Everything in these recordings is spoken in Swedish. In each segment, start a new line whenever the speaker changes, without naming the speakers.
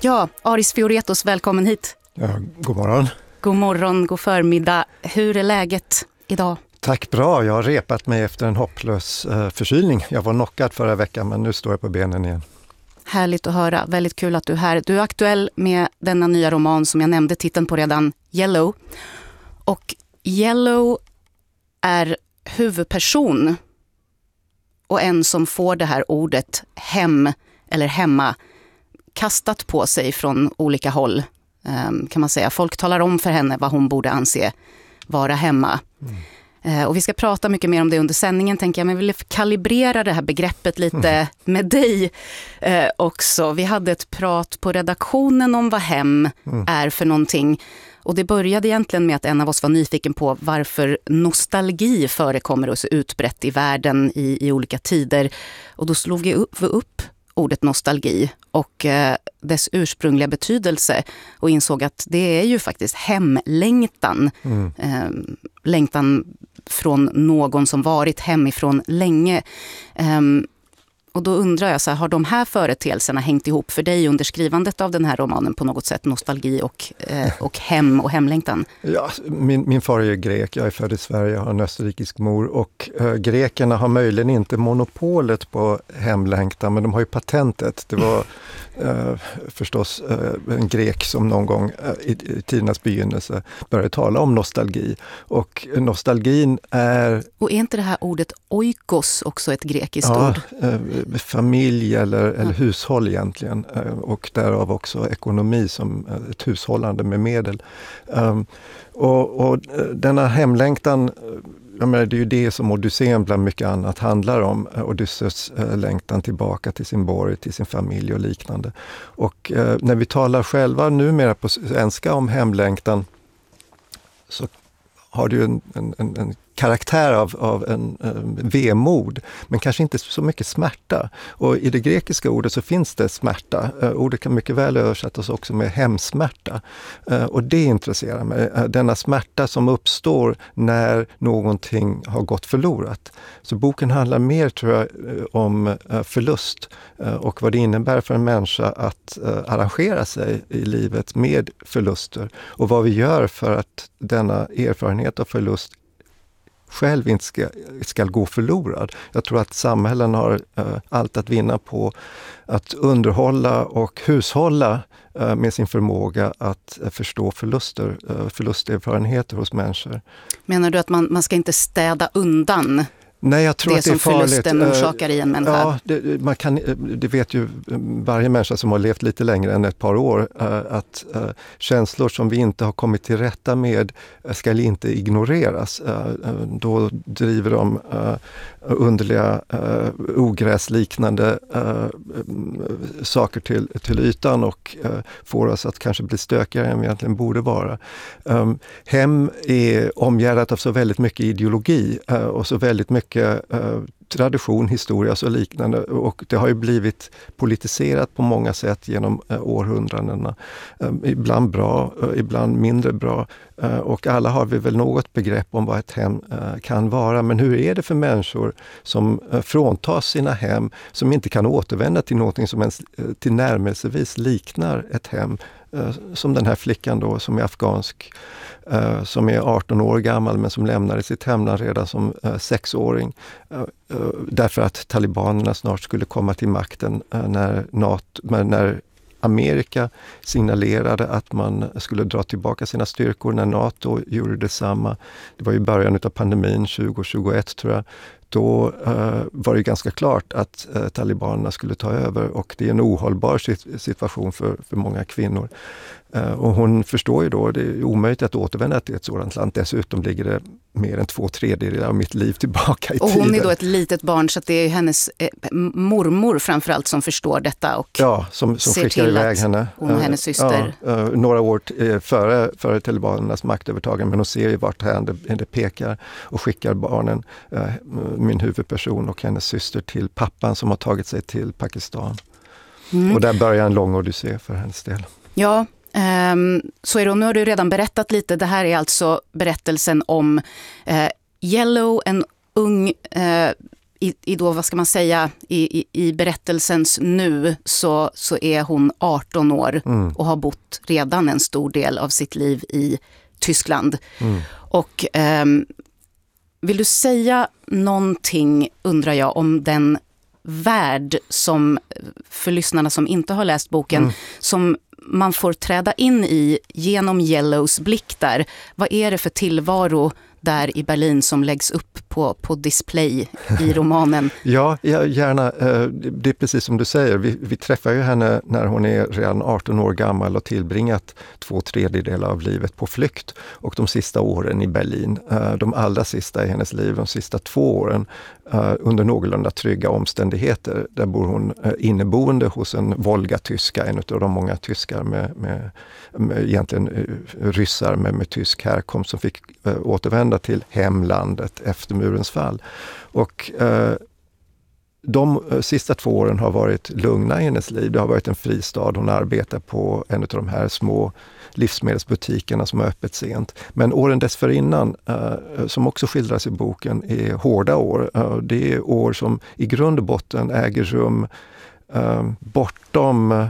Ja, Aris Fioretos, välkommen hit.
Ja, god morgon.
God morgon, god förmiddag. Hur är läget idag?
Tack, bra. Jag har repat mig efter en hopplös förkylning. Jag var knockad förra veckan, men nu står jag på benen igen.
Härligt att höra. Väldigt kul att du är här. Du är aktuell med denna nya roman som jag nämnde titeln på redan, Yellow. Och Yellow är huvudperson och en som får det här ordet hem eller hemma kastat på sig från olika håll, kan man säga. Folk talar om för henne vad hon borde anse vara hemma. Och vi ska prata mycket mer om det under sändningen, tänker jag. Men jag vill kalibrera det här begreppet lite med dig också. Vi hade ett prat på redaktionen om vad hem är för någonting. Och det började egentligen med att en av oss var nyfiken på varför nostalgi förekommer och så utbrett i världen i olika tider. Och då slog vi upp ordet nostalgi och dess ursprungliga betydelse och insåg att det är ju faktiskt hemlängtan. Längtan från någon som varit hemifrån länge. Och då undrar jag, så här, har de här företeelserna hängt ihop för dig under skrivandet av den här romanen på något sätt? Nostalgi och hem och hemlängtan?
Ja, min far är ju grek, jag är född i Sverige, jag har en österrikisk mor. Och grekerna har möjligen inte monopolet på hemlängtan, men de har ju patentet. Det var förstås en grek som någon gång i tidernas begynnelse började tala om nostalgi. Och nostalgin är...
Och är inte det här ordet oikos också ett grekiskt ord?
Familj eller hushåll egentligen, och därav också ekonomi som ett hushållande med medel. Och denna hemlängtan, jag menar, det är ju det som Odysseen bland mycket annat handlar om. Odysseus längtan tillbaka till sin borg, till sin familj och liknande. Och när vi talar själva numera på svenska om hemlängtan, så har det ju en karaktär av en vemod, men kanske inte så mycket smärta. Och i det grekiska ordet så finns det smärta. Ordet kan mycket väl översättas också med hemsmärta. Och det intresserar mig. Denna smärta som uppstår när någonting har gått förlorat. Så boken handlar mer, tror jag, om förlust och vad det innebär för en människa att arrangera sig i livet med förluster. Och vad vi gör för att denna erfarenhet av förlust själv inte ska gå förlorad. Jag tror att samhällen har allt att vinna på att underhålla och hushålla med sin förmåga att förstå förlusterfarenheter hos människor.
Menar du att man ska inte städa undan?
Nej, jag tror
det
att det är
som
farligt.
Förlusten orsakar i en människa?
Ja, det vet ju varje människa som har levt lite längre än ett par år, att känslor som vi inte har kommit till rätta med ska inte ignoreras. Då driver de underliga ogräsliknande saker till ytan och får oss att kanske bli stökigare än vi egentligen borde vara. Hem är omgärdat av så väldigt mycket ideologi och så väldigt mycket tradition, historia och så liknande, och det har ju blivit politiserat på många sätt genom århundradena. Ibland bra, ibland mindre bra, och alla har vi väl något begrepp om vad ett hem kan vara. Men hur är det för människor som fråntas sina hem, som inte kan återvända till någonting som ens till närmelsevis liknar ett hem? Som den här flickan då, som är afghansk, som är 18 år gammal men som lämnade sitt hemland redan som 6-åring därför att talibanerna snart skulle komma till makten när Amerika signalerade att man skulle dra tillbaka sina styrkor, när NATO gjorde detsamma. Det var i början av pandemin 2021, tror jag. Då var det ganska klart att talibanerna skulle ta över, och det är en ohållbar situation för många kvinnor. Och hon förstår ju då, det är omöjligt att återvända till ett sådant land. Dessutom ligger det mer än 2/3 av mitt liv tillbaka i tiden.
Och hon är då ett litet barn, så att det är hennes mormor framförallt som förstår detta och
som
ser
skickar
till
iväg
att
henne.
Hon och hennes syster.
Några år före talibanernas maktövertagande, men hon ser ju vart det pekar och skickar barnen, min huvudperson och hennes syster, till pappan som har tagit sig till Pakistan. Och där börjar en lång odyssé för hennes del.
Ja, så är det. Och nu har du redan berättat lite. Det här är alltså berättelsen om Yellow, en ung i då, vad ska man säga, i berättelsens nu så är hon 18 år och har bott redan en stor del av sitt liv i Tyskland. Och vill du säga någonting, undrar jag, om den värld som, för lyssnarna som inte har läst boken, som man får träda in i genom Yellows blick där. Vad är det för tillvaro där i Berlin som läggs upp på display i romanen?
Ja, gärna. Det är precis som du säger. Vi träffar ju henne när hon är redan 18 år gammal och tillbringat 2/3 av livet på flykt. Och de sista åren i Berlin, de allra sista i hennes liv, de sista 2 åren, under någorlunda trygga omständigheter. Där bor hon inneboende hos en Volga-tyska, en av de många tyskar med egentligen ryssar med tysk härkomst som fick återvända till hemlandet efter murens fall. Och de sista 2 åren har varit lugna i hennes liv. Det har varit en fristad. Hon arbetar på en av de här små livsmedelsbutikerna som är öppet sent. Men åren dessförinnan, som också skildras i boken, är hårda år. Det är år som i grund och botten äger rum bortom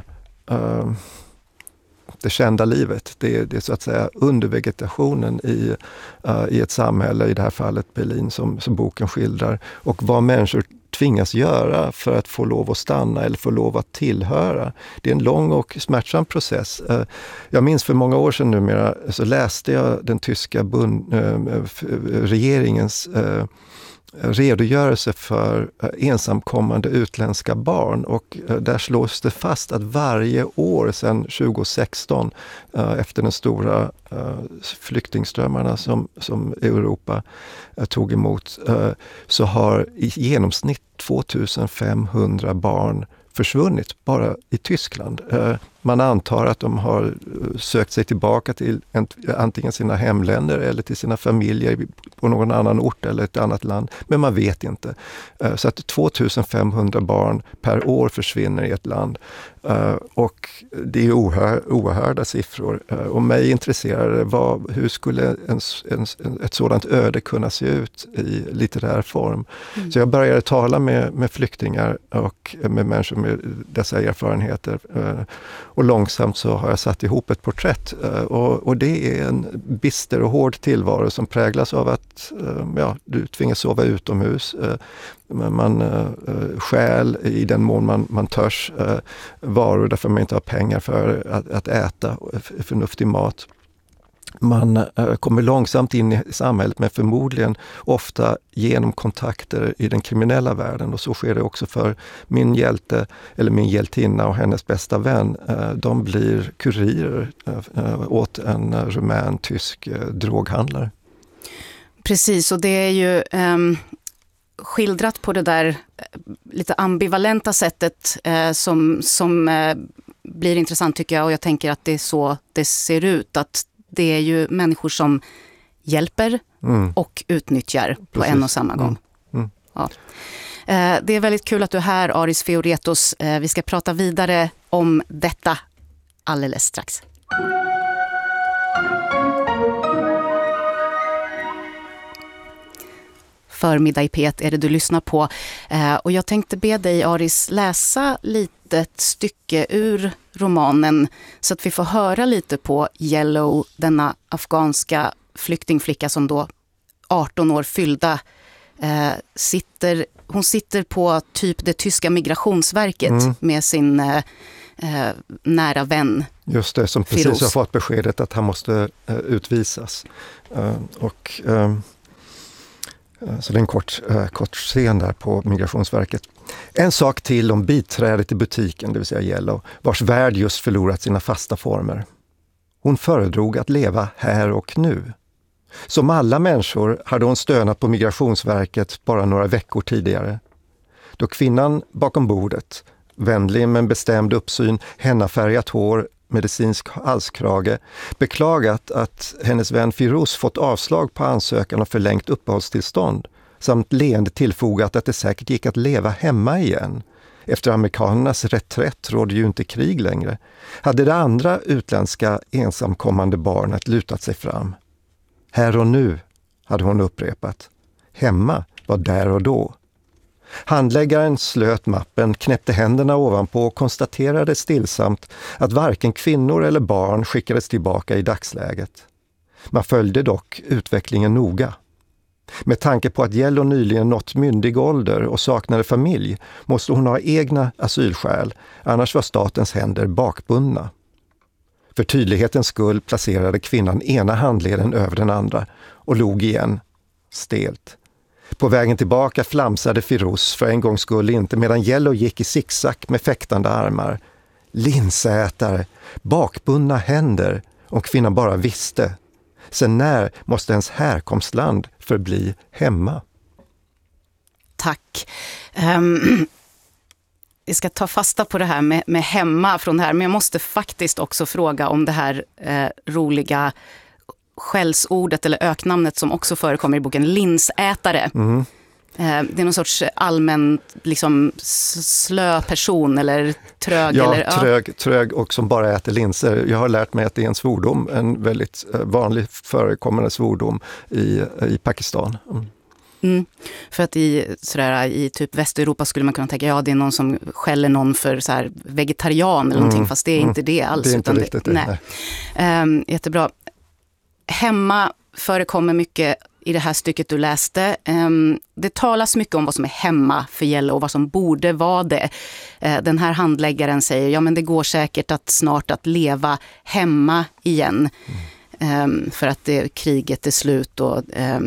det kända livet. Det är så att säga undervegetationen i ett samhälle, i det här fallet Berlin, som boken skildrar. Och vad människor tvingas göra för att få lov att stanna eller få lov att tillhöra. Det är en lång och smärtsam process. Jag minns för många år sedan numera så läste jag den tyska regeringens redogörelse för ensamkommande utländska barn, och där slås det fast att varje år sedan 2016, efter den stora flyktingströmmarna som Europa tog emot, så har i genomsnitt 2500 barn försvunnit bara i Tyskland. Man antar att de har sökt sig tillbaka till antingen sina hemländer eller till sina familjer på någon annan ort eller ett annat land, men man vet inte. Så att 2500 barn per år försvinner i ett land. Och det är oerhörda siffror. Och mig intresserade hur skulle ett sådant öde kunna se ut i litterär form. Så jag började tala med flyktingar och med människor med dessa erfarenheter. Och långsamt så har jag satt ihop ett porträtt. Och det är en bister och hård tillvaro som präglas av att du tvingas sova utomhus. Man stjäl i den mån man törs varor därför man inte har pengar för att äta förnuftig mat. Man kommer långsamt in i samhället, men förmodligen ofta genom kontakter i den kriminella världen. Och så sker det också för min hjälte eller min hjältinna och hennes bästa vän. De blir kurirer åt en rumän-tysk droghandlare.
Precis, och det är ju skildrat på det där lite ambivalenta sättet som blir intressant, tycker jag. Och jag tänker att det är så det ser ut, att det är ju människor som hjälper och utnyttjar på en och samma gång. Ja. Det är väldigt kul att du är här, Aris Feoretos. Vi ska prata vidare om detta alldeles strax. Förmiddag i P1 är det du lyssnar på. Och jag tänkte be dig, Aris, läsa lite ett stycke ur romanen så att vi får höra lite på Yellow, denna afghanska flyktingflicka som då 18 år fyllda hon sitter på typ det tyska migrationsverket med sin nära vän. Just det, som precis har fått beskedet att han måste utvisas.
Så det är en kort scen där på Migrationsverket. En sak till om biträdet i butiken, det vill säga Yellow, vars värld just förlorat sina fasta former. Hon föredrog att leva här och nu. Som alla människor hade hon stönat på Migrationsverket bara några veckor tidigare. Då kvinnan bakom bordet, vänlig med en bestämd uppsyn, hennafärgat hår, medicinsk halskrage, beklagat att hennes vän Firouz fått avslag på ansökan om förlängt uppehållstillstånd, samt leende tillfogat att det säkert gick att leva hemma igen. Efter amerikanernas reträtt rådde ju inte krig längre. Hade det andra utländska ensamkommande barnet lutat sig fram. Här och nu, hade hon upprepat. Hemma var där och då. Handläggaren slöt mappen, knäppte händerna ovanpå och konstaterade stillsamt att varken kvinnor eller barn skickades tillbaka i dagsläget. Man följde dock utvecklingen noga. Med tanke på att Yellow nyligen nått myndig ålder och saknade familj måste hon ha egna asylskäl, annars var statens händer bakbundna. För tydlighetens skull placerade kvinnan ena handleden över den andra och log igen, stelt. På vägen tillbaka flamsade Firouz för en gångs skull inte, medan Yellow gick i zigzag med fäktande armar. Linsätare, bakbundna händer, om kvinnan bara visste. Sen när måste ens härkomstland förbli hemma?
Tack. Vi ska ta fasta på det här med hemma från det här, men jag måste faktiskt också fråga om det här roliga skällsordet eller öknamnet som också förekommer i boken, linsätare. Mm. Det är någon sorts allmän liksom, slö person eller trög.
Ja,
eller,
trög och som bara äter linser. Jag har lärt mig att det är en svordom, en väldigt vanlig förekommande svordom i Pakistan. Mm.
Mm. För att i typ Västeuropa skulle man kunna tänka det är någon som skäller någon för så här, vegetarian eller någonting, fast det är inte det alls.
Det är inte riktigt det.
Nej. Jättebra. Hemma förekommer mycket i det här stycket du läste. Det talas mycket om vad som är hemma för Yellow och vad som borde vara det. Den här handläggaren säger, men det går säkert snart att leva hemma igen. För att kriget är slut och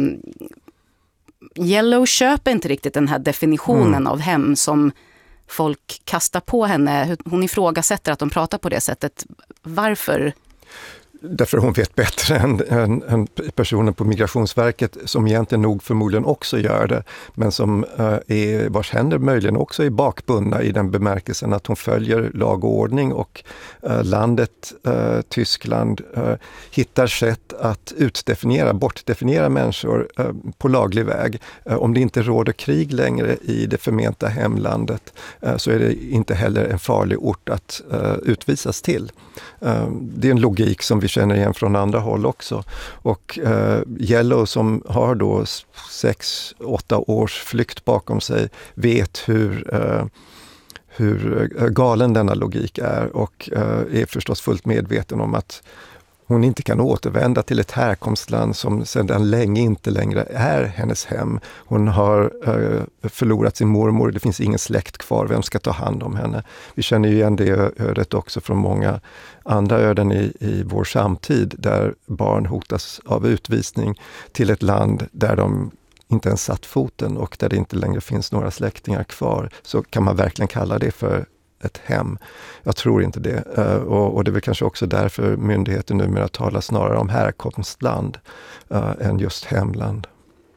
Yellow köper inte riktigt den här definitionen av hem som folk kastar på henne. Hon ifrågasätter att de pratar på det sättet. Varför?
Därför hon vet bättre än personen på Migrationsverket som egentligen nog förmodligen också gör det, men som vars händer möjligen också är bakbundna i den bemärkelsen att hon följer lag och ordning och landet Tyskland hittar sätt att bortdefiniera människor på laglig väg. Om det inte råder krig längre i det förmenta hemlandet så är det inte heller en farlig ort att utvisas till. Det är en logik som vi känner igen från andra håll också. Och Yellow som har då 6-8 års flykt bakom sig vet hur galen denna logik är och är förstås fullt medveten om att hon inte kan återvända till ett härkomstland som sedan länge inte längre är hennes hem. Hon har förlorat sin mormor, det finns ingen släkt kvar, vem ska ta hand om henne? Vi känner ju igen det ödet också från många andra öden i vår samtid där barn hotas av utvisning till ett land där de inte ens satt foten och där det inte längre finns några släktingar kvar. Så kan man verkligen kalla det för ett hem. Jag tror inte det. Och det är väl kanske också därför myndigheter numera talar snarare om härkomstland än just hemland.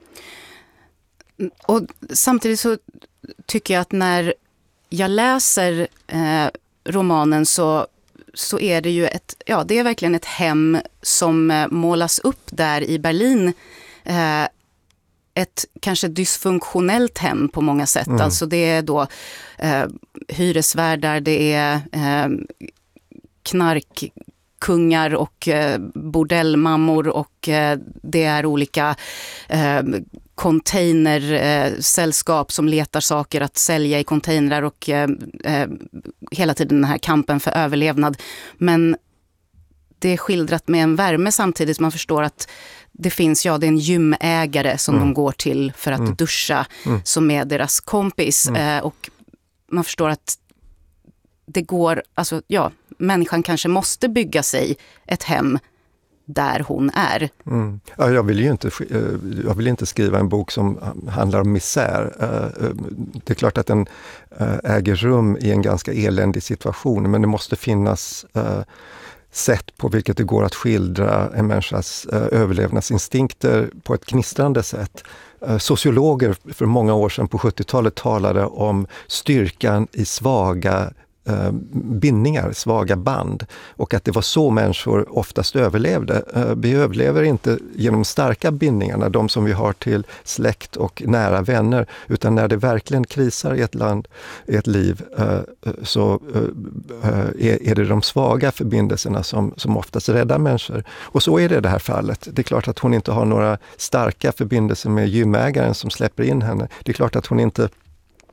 Och samtidigt så tycker jag att när jag läser romanen så är det ju det är verkligen ett hem som målas upp där i Berlin. Ett kanske dysfunktionellt hem på många sätt. Alltså det är då hyresvärdar, det är knarkkungar och bordellmammor och det är olika containersällskap som letar saker att sälja i containrar och hela tiden den här kampen för överlevnad. Men det är skildrat med en värme samtidigt som man förstår att det finns, det är en gymägare som de går till för att duscha som är deras kompis. Och man förstår att det går, människan kanske måste bygga sig ett hem där hon är.
Ja, jag vill inte skriva en bok som handlar om misär. Det är klart att den äger rum i en ganska eländig situation, men det måste finnas sätt på vilket det går att skildra en människas överlevnadsinstinkter på ett gnistrande sätt. Sociologer för många år sedan på 70-talet talade om styrkan i svaga bindningar, svaga band, och att det var så människor oftast överlevde. Vi överlever inte genom starka bindningarna, de som vi har till släkt och nära vänner, utan när det verkligen krisar i ett land, i ett liv, så är det de svaga förbindelserna som oftast räddar människor. Och så är det i det här fallet. Det är klart att hon inte har några starka förbindelser med gymägaren som släpper in henne. Det är klart att hon inte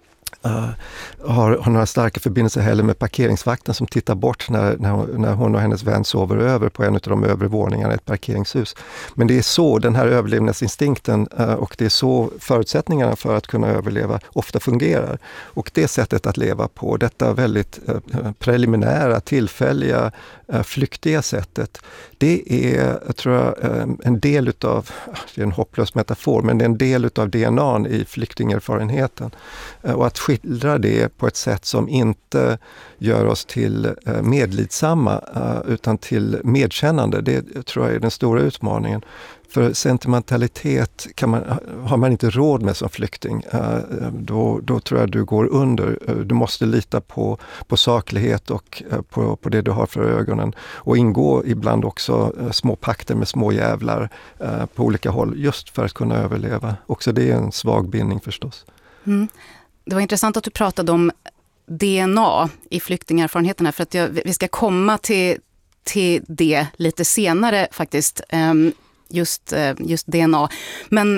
har några starka förbindelser heller med parkeringsvakten som tittar bort när hon och hennes vän sover över på en av de övre våningarna i ett parkeringshus. Men det är så den här överlevnadsinstinkten och det är så förutsättningarna för att kunna överleva ofta fungerar. Och det sättet att leva på, detta väldigt preliminära, tillfälliga, flyktiga sättet, det är, jag tror, en del utav, det är en hopplös metafor, men det är en del utav DNA:n i flyktingerfarenheten. Och att skildra det på ett sätt som inte gör oss till medlidsamma utan till medkännande, det tror jag är den stora utmaningen. För sentimentalitet har man inte råd med som flykting. Då tror jag du går under. Du måste lita på saklighet och på det du har för ögonen. Och ingå ibland också små pakter med små jävlar på olika håll just för att kunna överleva. Också det är en svag bindning förstås.
Mm. Det var intressant att du pratade om DNA i flyktingerfarenheterna, för att vi ska komma till det lite senare faktiskt. Just DNA. Men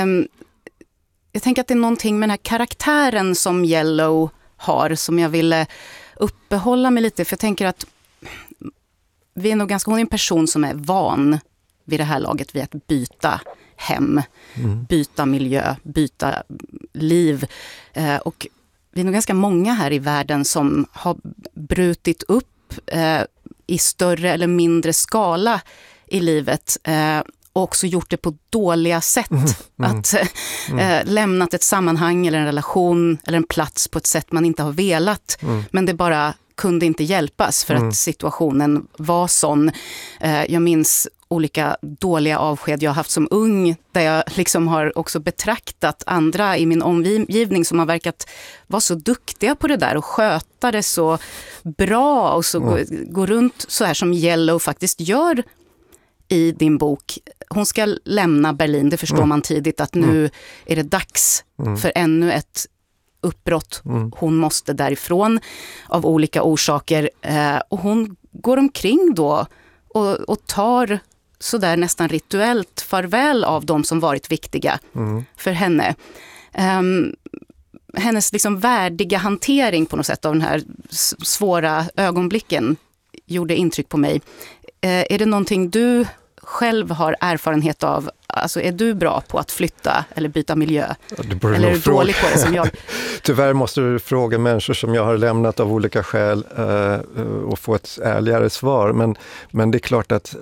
jag tänker att det är någonting med den här karaktären som Yellow har som jag ville uppehålla mig lite. För jag tänker att hon är en person som är van vid det här laget vid att byta hem, byta miljö, byta liv. Och vi är nog ganska många här i världen som har brutit upp i större eller mindre skala i livet och också gjort det på dåliga sätt. Att lämnat ett sammanhang eller en relation eller en plats på ett sätt man inte har velat. Men det bara kunde inte hjälpas för att situationen var sån. Jag minns olika dåliga avsked jag har haft som ung, där jag liksom har också betraktat andra i min omgivning som har verkat vara så duktiga på det där och sköta det så bra och så gå runt så här som Yellow faktiskt gör i din bok. Hon ska lämna Berlin, det förstår man tidigt att nu är det dags för ännu ett uppbrott. Hon måste därifrån av olika orsaker och hon går omkring då och tar så där nästan rituellt farväl av de som varit viktiga för henne. Hennes liksom värdiga hantering på något sätt av den här svåra ögonblicken gjorde intryck på mig. Är det någonting du själv har erfarenhet av? Alltså är du bra på att flytta eller byta miljö? Eller är du dålig på det som jag?
Tyvärr måste du fråga människor som jag har lämnat av olika skäl och få ett ärligare svar. Men det är klart att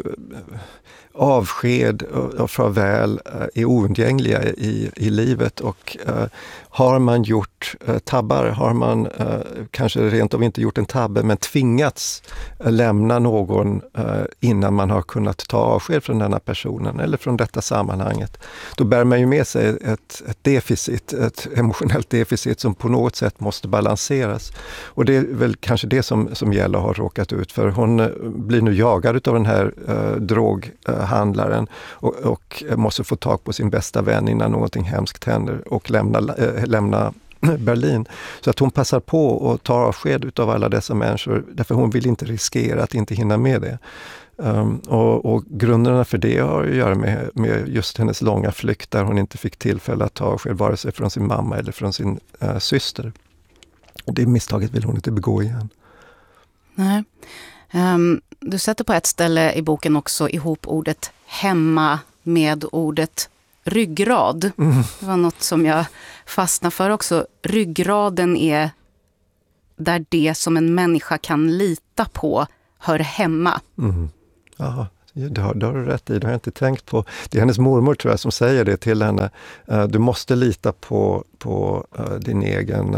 avsked och farväl är oundgängliga i livet och har man gjort tabbar, har man kanske rent av inte gjort en tabbe men tvingats lämna någon innan man har kunnat ta avsked från denna personen eller från detta sammanhanget, då bär man ju med sig ett deficit, ett emotionellt deficit som på något sätt måste balanseras. Och det är väl kanske det som Yellow har råkat ut för. Hon blir nu jagad av den här droghandlaren och måste få tag på sin bästa vän innan någonting hemskt händer och lämna Berlin. Så att hon passar på att ta avsked utav alla dessa människor därför hon vill inte riskera att inte hinna med det. Och grunderna för det har att göra med just hennes långa flykt där hon inte fick tillfälle att ta avsked vare sig från sin mamma eller från sin syster. Och det misstaget vill hon inte begå igen.
Nej. Du sätter på ett ställe i boken också ihop ordet hemma med ordet ryggrad. Det var något som jag fastnade för också. Ryggraden är där det som en människa kan lita på hör hemma.
Ja, det har du rätt i. Det har jag inte tänkt på. Det är hennes mormor tror jag som säger det till henne. Du måste lita på din egen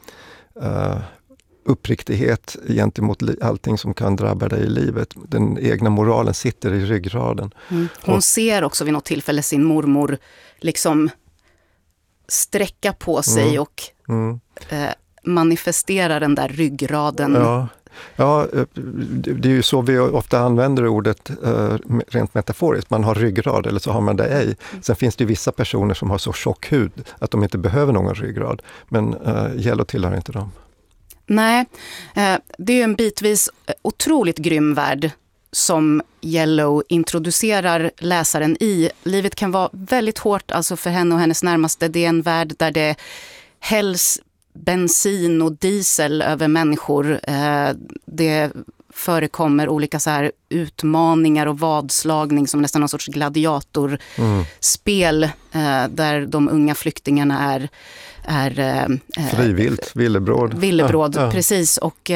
uppriktighet gentemot allting som kan drabba dig i livet. Den egna moralen sitter i ryggraden.
Hon ser också vid något tillfälle sin mormor liksom sträcka på sig och manifestera den där ryggraden.
Ja, det är ju så vi ofta använder ordet rent metaforiskt. Man har ryggrad eller så har man det ej. Sen finns det ju vissa personer som har så tjock hud att de inte behöver någon ryggrad. Men Yellow tillhör inte dem.
Nej, det är ju en bitvis otroligt grym värld som Yellow introducerar läsaren i. Livet kan vara väldigt hårt alltså för henne och hennes närmaste. Det är en värld där det hälls bensin och diesel över människor. Det förekommer olika så här utmaningar och vadslagning som nästan någon sorts gladiatorspel där de unga flyktingarna är
frivilligt, villebråd.
Ja. Precis. Och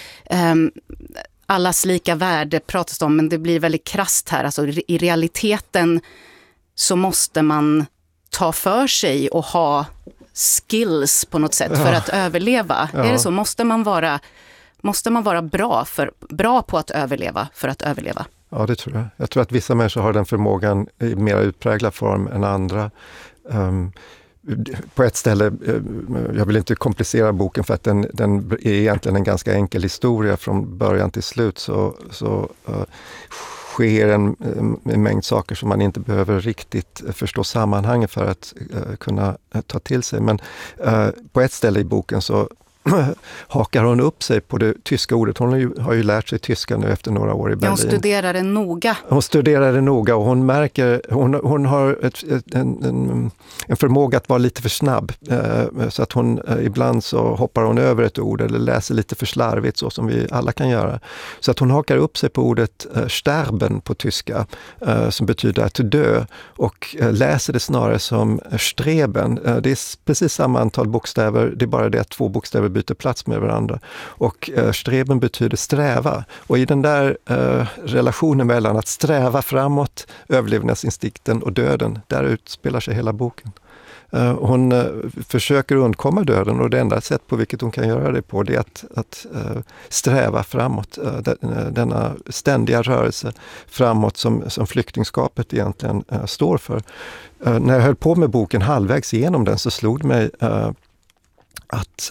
allas lika värde pratas om, men det blir väldigt krasst här. Alltså, i realiteten så måste man ta för sig och ha skills på något sätt för att överleva. Är det så? Måste man vara bra på att överleva för att överleva?
Ja, det tror jag. Jag tror att vissa människor har den förmågan i mer utpräglad form än andra. På ett ställe, jag vill inte komplicera boken för att den är egentligen en ganska enkel historia från början till slut, så sker en mängd saker som man inte behöver riktigt förstå sammanhanget för att kunna ta till sig. Men på ett ställe i boken så hakar hon upp sig på det tyska ordet. Hon har ju lärt sig tyska nu efter några år i Berlin.
Hon studerar det noga.
Hon studerar det noga och hon märker, hon har en förmåga att vara lite för snabb. Så att hon ibland så hoppar hon över ett ord eller läser lite för slarvigt, så som vi alla kan göra. Så att hon hakar upp sig på ordet sterben på tyska, som betyder att dö, och läser det snarare som streben. Det är precis samma antal bokstäver, det är bara det att 2 bokstäver byter plats med varandra. Och streben betyder sträva. Och i den där relationen mellan att sträva framåt, överlevnadsinstinkten och döden, där utspelar sig hela boken. Hon försöker undkomma döden, och det enda sätt på vilket hon kan göra det på, det är att sträva framåt. Denna ständiga rörelse framåt som flyktingskapet egentligen står för. När jag höll på med boken halvvägs igenom den, så slog det mig att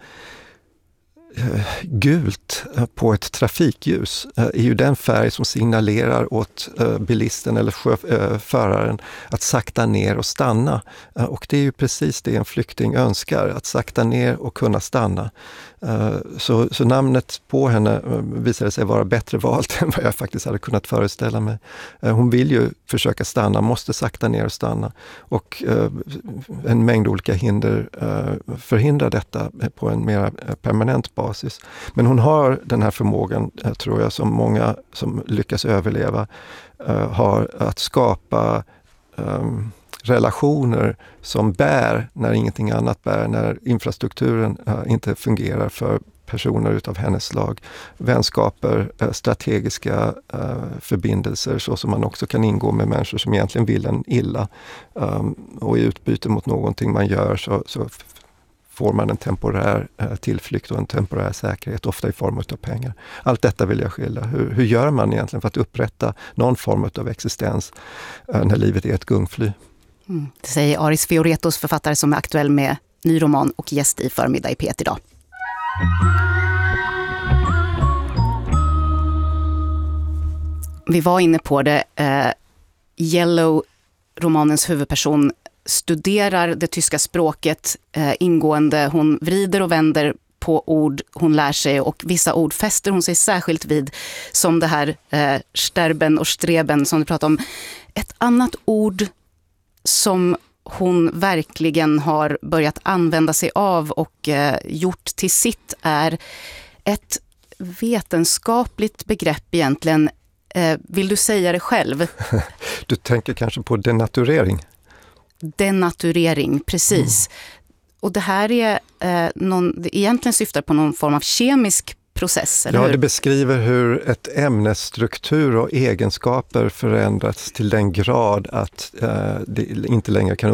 gult på ett trafikljus är ju den färg som signalerar åt bilisten eller föraren att sakta ner och stanna. Och det är ju precis det en flykting önskar, att sakta ner och kunna stanna. Så namnet på henne visade sig vara bättre valt än vad jag faktiskt hade kunnat föreställa mig. Hon vill ju försöka stanna, måste sakta ner och stanna. Och en mängd olika hinder förhindrar detta på en mer permanent basis. Men hon har den här förmågan, tror jag, som många som lyckas överleva har, att skapa relationer som bär när ingenting annat bär, när infrastrukturen inte fungerar för personer utav hennes slag. Vänskaper, strategiska förbindelser, så som man också kan ingå med människor som egentligen vill en illa. Och i utbyte mot någonting man gör så får man en temporär tillflykt och en temporär säkerhet, ofta i form av pengar. Allt detta vill jag skilja. Hur gör man egentligen för att upprätta någon form av existens när livet är ett gungfly?
Det säger Aris Fioretos, författare som är aktuell med ny roman och gäst i Förmiddag i P1 idag. Vi var inne på det. Yellow, romanens huvudperson, studerar det tyska språket ingående. Hon vrider och vänder på ord hon lär sig, och vissa ord fäster hon sig särskilt vid, som det här sterben och streben som du pratade om. Ett annat ord som hon verkligen har börjat använda sig av och gjort till sitt är ett vetenskapligt begrepp egentligen. Vill du säga det själv?
Du tänker kanske på denaturering? Denaturering,
precis. Och det här är det egentligen syftar på någon form av kemisk process, eller hur?
Ja, det beskriver hur ett ämnes struktur och egenskaper förändrats till den grad att det inte längre kan